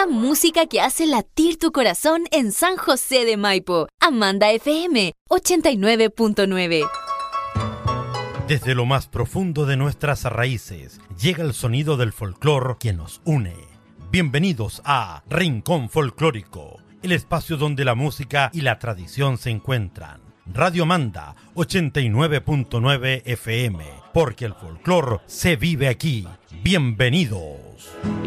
La música que hace latir tu corazón en San José de Maipo. Amanda FM 89.9. Desde lo más profundo de nuestras raíces llega el sonido del folclor que nos une. Bienvenidos a Rincón Folclórico, el espacio donde la música y la tradición se encuentran. Radio Amanda 89.9 FM, porque el folclor se vive aquí. Bienvenidos.